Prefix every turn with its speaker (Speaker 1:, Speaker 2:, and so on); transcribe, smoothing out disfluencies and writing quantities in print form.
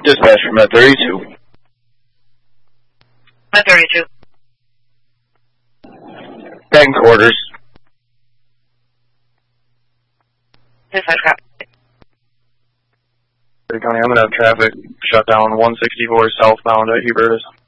Speaker 1: Dispatch from Med 32.
Speaker 2: Med 32.
Speaker 1: Back in quarters.
Speaker 2: Dispatch copy.
Speaker 3: County, I'm going to have traffic shut down 164 southbound at Hubertus.